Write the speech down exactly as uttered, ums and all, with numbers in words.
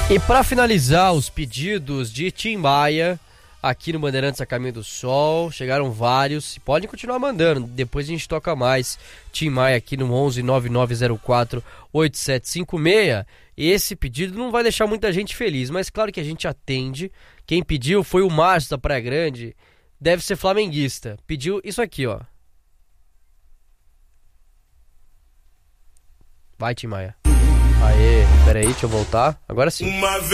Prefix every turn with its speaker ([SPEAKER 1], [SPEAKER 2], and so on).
[SPEAKER 1] E para finalizar os pedidos de Tim Maia aqui no Bandeirantes a Caminho do Sol, chegaram vários, podem continuar mandando, depois a gente toca mais. Tim Maia aqui no onze nove nove zero quatro oito sete cinco seis. Esse pedido não vai deixar muita gente feliz, mas claro que a gente atende. Quem pediu foi o Márcio da Praia Grande, deve ser flamenguista, pediu isso aqui, ó. Vai, Tim Maia. Aê, peraí, deixa eu voltar, agora sim.